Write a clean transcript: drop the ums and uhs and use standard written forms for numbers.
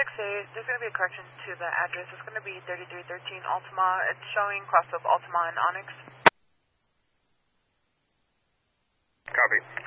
XA, there's going to be a correction to the address. It's going to be 3313 Altima. It's showing cross of Altima and Onyx. Copy.